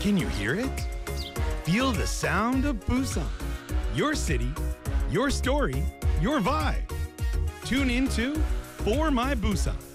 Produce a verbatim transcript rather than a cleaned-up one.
Can you hear it? Feel the sound of Busan. Your city, your story, your vibe. Tune into For My Busan.